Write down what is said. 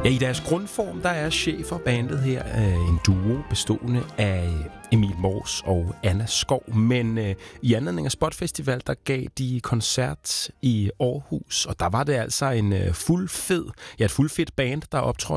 Ja, i deres grundform, der er chefer bandet her en duo bestående af Emil Mors og Anna Skov. Men i anledning af Spot Festival, der gav de koncert i Aarhus, og der var det altså et fuldfedt band, der optrådte